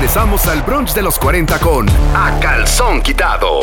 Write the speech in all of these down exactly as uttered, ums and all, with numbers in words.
Regresamos al brunch de los cuarenta con A Calzón Quitado.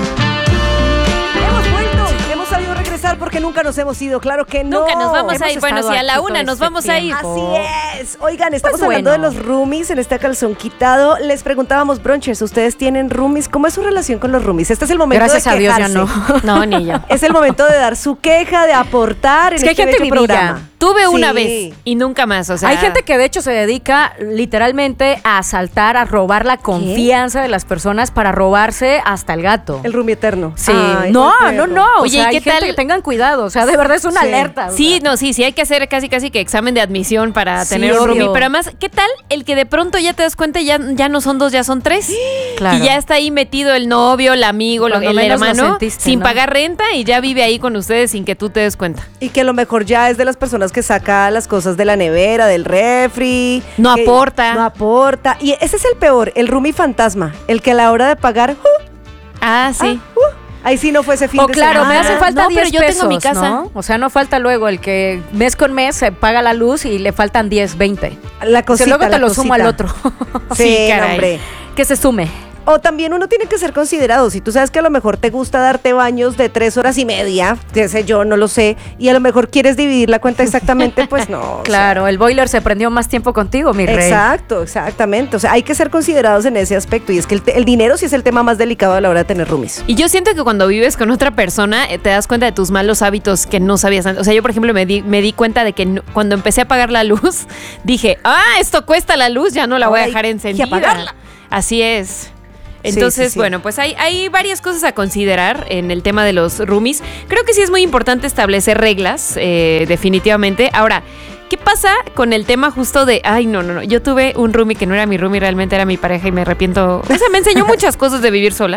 Hemos vuelto, hemos sabido regresar porque nunca nos hemos ido, claro que no. Nunca nos vamos a ir. Hemos Bueno, estado si a la aquí una todo nos este vamos a ir. tiempo. Así es. Oigan, estamos Pues hablando bueno. de los roomies en este A Calzón Quitado. Les preguntábamos, brunchers, ¿ustedes tienen roomies? ¿Cómo es su relación con los roomies? Este es el momento Gracias de a Dios ya quejarse. no. No, ni yo. Es el momento de dar su queja, de aportar en Es que hay este gente bello vivilla. programa. Tuve una Sí. vez y nunca más, o sea. Hay gente que de hecho se dedica literalmente a asaltar, a robar la confianza de las personas para robarse hasta el gato. El roomie eterno. Sí, Ay, no, qué no, perro. no. Oye, o sea, ¿y hay qué gente tal? que tengan cuidado. O sea, de verdad es una Sí. alerta. o Sí, sea. no, sí, sí, hay que hacer casi casi que examen de admisión para Sí, tener un obvio. roomie. Pero además, ¿qué tal el que de pronto ya te das cuenta y ya, ya no son dos, ya son tres? Claro. Y ya está ahí metido el novio, el amigo, lo- Cuando el menos lo hermano, sentiste, sin ¿no? pagar renta y ya vive ahí con ustedes sin que tú te des cuenta. Y que a lo mejor ya es de las personas que saca las cosas de la nevera, del refri. No que aporta. No aporta. Y ese es el peor, el roomie fantasma. El que a la hora de pagar, uh, Ah, sí. uh, ahí sí no fue ese fin O de claro, semana. me hace falta No, pero diez yo pesos, tengo mi casa. ¿no? O sea, no falta luego el que mes con mes se paga la luz y le faltan diez, veinte. La O cosita, sea, luego te la lo sumo al cosita. otro. Sí, Sí, caray. hombre. Que se sume. O también uno tiene que ser considerado. Si tú sabes que a lo mejor te gusta darte baños de tres horas y media, qué sé yo, no lo sé, y a lo mejor quieres dividir la cuenta exactamente, pues no. o sea, Claro, el boiler se prendió más tiempo contigo, mi rey. Exacto, exactamente. O sea, hay que ser considerados en ese aspecto. Y es que el, te- el dinero sí es el tema más delicado a la hora de tener roomies. Y yo siento que cuando vives con otra persona eh, te das cuenta de tus malos hábitos que no sabías antes. O sea, yo por ejemplo me di, me di cuenta de que no- cuando empecé a pagar la luz, dije, ah, esto cuesta la luz, ya no la voy a Ahora dejar hay que encendida. apagarla. Así es. Sí, Entonces, sí, sí. bueno, pues hay, hay varias cosas a considerar en el tema de los roomies. Creo que sí es muy importante establecer reglas, eh, definitivamente. Ahora, ¿qué pasa con el tema justo de, ay, no, no, no, yo tuve un roomie que no era mi roomie, realmente era mi pareja y me arrepiento? O sea, me enseñó muchas cosas de vivir sola.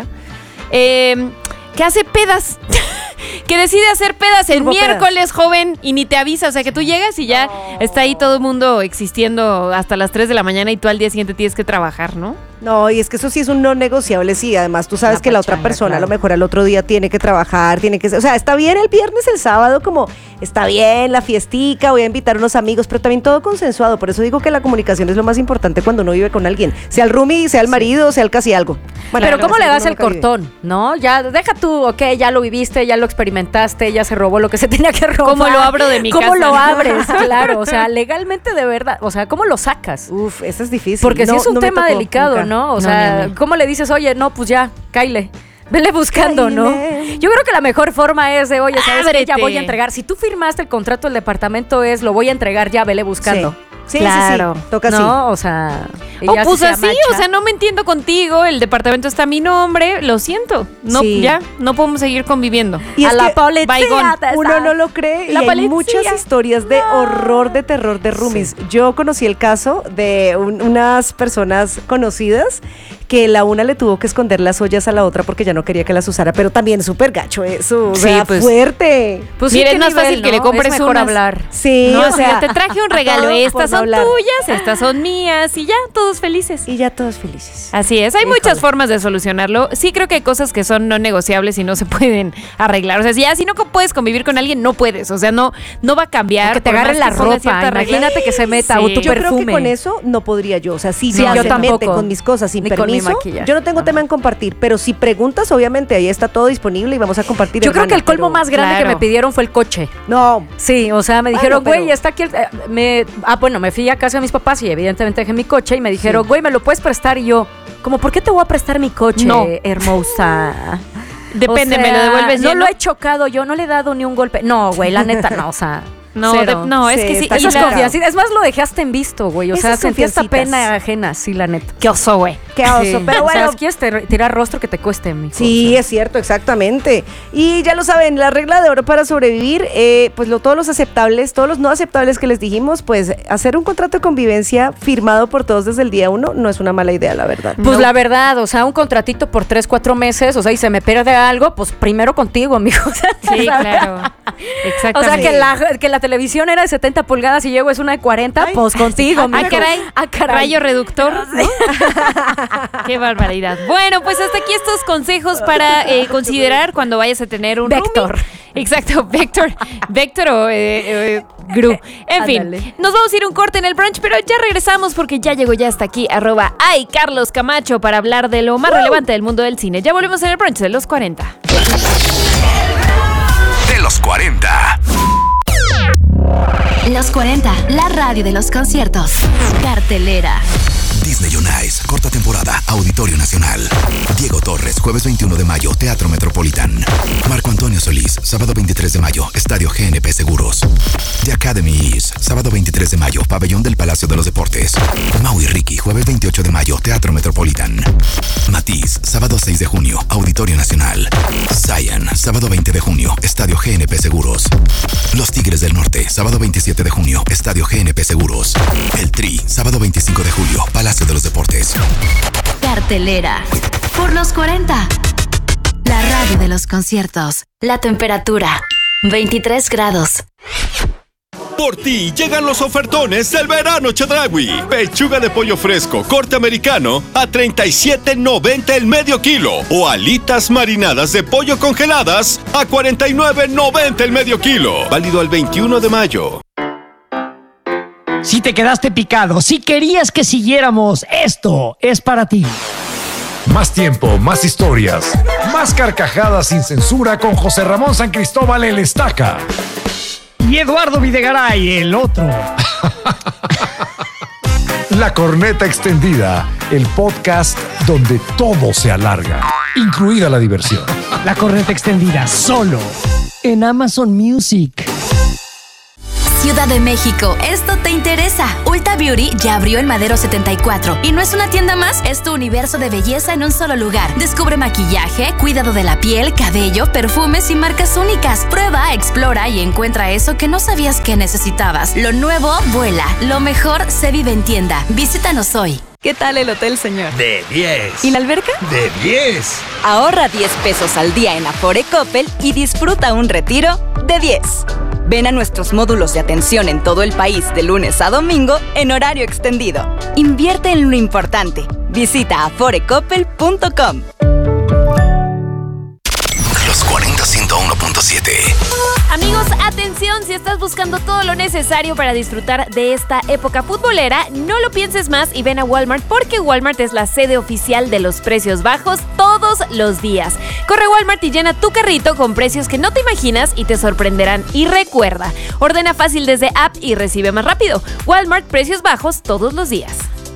Eh, que hace pedas. Que decide hacer pedas el Turbo miércoles, joven, y ni te avisa. O sea, que tú llegas y ya está ahí todo el mundo existiendo hasta las tres de la mañana y tú al día siguiente tienes que trabajar, ¿no? No, y es que eso sí es un no negociable, sí. Además, tú sabes La que la otra pachanga, persona a lo claro. mejor al otro día tiene que trabajar, tiene que... O sea, está bien el viernes, el sábado, como está bien la fiestica, voy a invitar a unos amigos, pero también todo consensuado. Por eso digo que la comunicación es lo más importante cuando uno vive con alguien. Sea el roomie, sea el marido, sea el casi algo. Bueno, Pero claro, ¿cómo si le uno das el nunca vive. cortón? ¿No? Ya, deja tú, ok, ya lo viviste, ya lo experimentaste, ya se robó lo que se tenía que robar. ¿Cómo lo abro de mi ¿Cómo casa? lo abres? Claro, o sea, legalmente de verdad, o sea, ¿cómo lo sacas? Uf, eso es difícil. Porque sí No, es un no me tema tocó delicado, nunca. ¿no? O No, sea, ni a mí. ¿cómo le dices, oye, no, pues ya, cáile? Vele buscando, ¿no? Cáile. Yo creo que la mejor forma es de, oye, ¿sabes qué? Ya Ábrete. voy a entregar. Si tú firmaste el contrato del departamento es, lo voy a entregar ya, vele buscando. Sí, Claro. sí, sí, toca así. No, o sea... y O ya si pues se así, amacha. o sea, no me entiendo contigo, el departamento está a mi nombre, lo siento. No, Sí. ya, no podemos seguir conviviendo. Y a es la que policía. Bygone. te uno está- no lo cree y La hay policía. muchas historias de horror, de terror, de roomies. Yo conocí el caso de un- unas personas conocidas que la una le tuvo que esconder las ollas a la otra porque ya no quería que las usara, pero también súper gacho eso, o Sí, sea, pues. fuerte. Pues Mira, sí, es qué más fácil que le compres es mejor unas. hablar. Sí, No, o sea, te traje un regalo, todo por estas no son hablar. tuyas, estas son mías y ya, todos felices. Y ya todos felices. Así es, hay Híjole. muchas formas de solucionarlo. Sí creo que hay cosas que son no negociables y no se pueden arreglar. O sea, si ya si no co- puedes convivir con alguien, no puedes. O sea, no, no va a cambiar. Que te por agarren más la pongas ropa, ciertas reglas. imagínate que se meta, Sí. o tu Yo creo que perfume. con eso no podría yo, o sea, si Sí, ya yo se tampoco. mete con mis cosas sin Ni con mi permiso, maquillaje. yo no tengo No, tema no. en compartir, pero si preguntas, obviamente ahí está todo disponible y vamos a compartir. Yo creo hermana, que el colmo pero- más grande Claro. que me pidieron fue el coche. No, Sí, o sea, me Bueno, dijeron, güey, pero- está aquí el... eh, me, ah, bueno, me fui a casa de mis papás y evidentemente dejé mi coche y me dijeron, güey, ¿me lo puedes prestar? Y yo, como, ¿por qué te voy a prestar mi coche, No. hermosa? Depende, O me lo sea, devuelves No lleno. lo he chocado yo, no le he dado ni un golpe. No, güey, la neta, no, o sea... No, cero. de- no, es Sí, que sí. está y Eso es la- confianza. Es más, lo dejé hasta en visto, güey. O Esas sea, sentí esta confiancitas. pena ajena, sí, la neta. Qué oso, güey. qué oso, Sí. pero O sea, bueno. si quieres ter- tirar rostro que te cueste, mi Sí, es cierto, exactamente. Y ya lo saben, la regla de oro para sobrevivir, eh, pues lo, todos los aceptables, todos los no aceptables que les dijimos, pues hacer un contrato de convivencia firmado por todos desde el día uno no es una mala idea, la verdad. Pues No. la verdad, o sea, un contratito por tres, cuatro meses, o sea, y se me pierde algo, pues primero contigo, mijo. Sí, claro. O Exactamente. sea, que la, que la televisión era de setenta pulgadas y llego es una de cuarenta, Ay. pues contigo, Ah, mijo. caray. Ah, caray. Rayo reductor. ¿no? Qué barbaridad. Bueno, pues hasta aquí estos consejos para eh, considerar cuando vayas a tener un Vector. roomie. Exacto, Vector. Vector o eh, eh, Gru. En fin, Ándale. nos vamos a ir un corte en el brunch, pero ya regresamos porque ya llegó ya hasta aquí, arroba ay, Carlos Camacho, para hablar de lo más relevante del mundo del cine. Ya volvemos en el brunch de los cuarenta. De los cuarenta. Los cuarenta, la radio de los conciertos. Cartelera. Disney on Ice, corta temporada, Auditorio Nacional. Diego Torres, jueves veintiuno de mayo, Teatro Metropolitan. Marco Antonio Solís, sábado veintitrés de mayo, Estadio G N P Seguros. The Academy Is, sábado veintitrés de mayo, Pabellón del Palacio de los Deportes. Mau y Ricky, jueves veintiocho de mayo, Teatro Metropolitan. Matiz, sábado seis de junio, Auditorio Nacional. Zion, sábado veinte de junio, Estadio G N P Seguros. Los Tigres del Norte, sábado veintisiete de junio, Estadio G N P Seguros. El Tri, sábado veinticinco de julio, Palacio de los Deportes. Cartelera. Por los cuarenta. La radio de los conciertos. La temperatura. veintitrés grados. Por ti llegan los ofertones del verano Chedraui. Pechuga de pollo fresco, corte americano a treinta y siete noventa el medio kilo. O alitas marinadas de pollo congeladas a cuarenta y nueve noventa el medio kilo. Válido al veintiuno de mayo. Si te quedaste picado, si querías que siguiéramos, esto es para ti. Más tiempo, más historias, más carcajadas sin censura con José Ramón San Cristóbal el Estaca. Y Eduardo Videgaray, el otro. La Corneta Extendida, el podcast donde todo se alarga, incluida la diversión. La Corneta Extendida, solo en Amazon Music. Ciudad de México, esto te interesa. Ulta Beauty ya abrió en Madero setenta y cuatro y no es una tienda más, es tu universo de belleza en un solo lugar. Descubre maquillaje, cuidado de la piel, cabello, perfumes y marcas únicas. Prueba, explora y encuentra eso que no sabías que necesitabas. Lo nuevo vuela, lo mejor se vive en tienda. Visítanos hoy. ¿Qué tal el hotel, señor? De diez. ¿Y la alberca? De diez. Ahorra diez pesos al día en Afore Coppel y disfruta un retiro de diez. Ven a nuestros módulos de atención en todo el país de lunes a domingo en horario extendido. Invierte en lo importante. Visita afore coppel punto com. Los cuarenta ciento uno punto siete. Amigos, atención, si estás buscando todo lo necesario para disfrutar de esta época futbolera, no lo pienses más y ven a Walmart, porque Walmart es la sede oficial de los precios bajos todos los días. Corre a Walmart y llena tu carrito con precios que no te imaginas y te sorprenderán. Y recuerda, ordena fácil desde app y recibe más rápido. Walmart, precios bajos todos los días.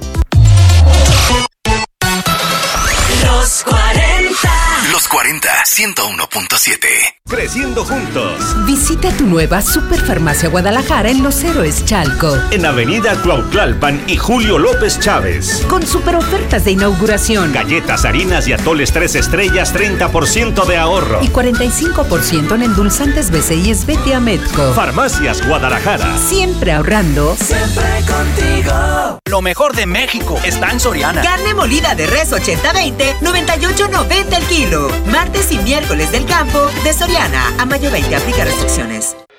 Los cuarenta. Los cuarenta, ciento uno punto siete. Creciendo juntos. Visita tu nueva Superfarmacia Guadalajara en Los Héroes Chalco. En Avenida Cuautlalpan y Julio López Chávez. Con super ofertas de inauguración. Galletas, harinas y atoles tres estrellas, treinta por ciento de ahorro. Y cuarenta y cinco por ciento en endulzantes B C I Esbetia Medco. Farmacias Guadalajara. Siempre ahorrando. Siempre contigo. Lo mejor de México está en Soriana. Carne molida de res ochenta veinte, noventa y ocho noventa el kilo. Martes y miércoles del campo de Soriana. A mayo veinte, aplica restricciones.